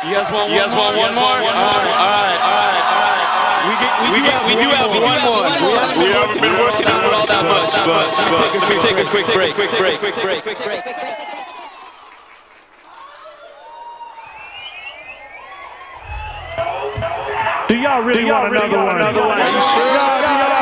You guys want one more? All right. We do have one more. We haven't been working on it all that much, but we take a quick break. Do y'all really want another one? Are you sure?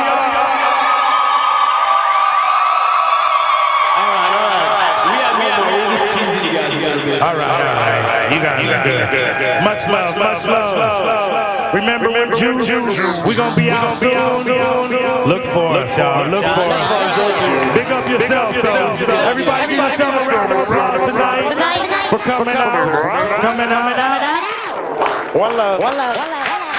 All right. You guys are good. Much love. Remember when June? We gonna be out soon. Look for us, y'all. Look for us. Big up yourself, though. Everybody give yourself a round of applause tonight for coming out. One love.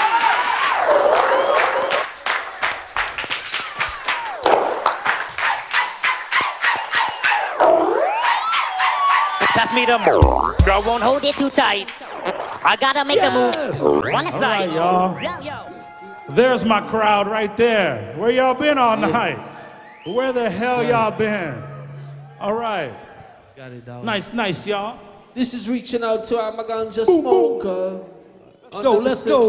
Pass me the girl, won't hold it too tight. I gotta make a move. One side, y'all. There's my crowd right there. Where y'all been all night? Where the hell y'all been? All right. Got it, dog. Nice, y'all. This is reaching out to our ganja smoker. Let's go.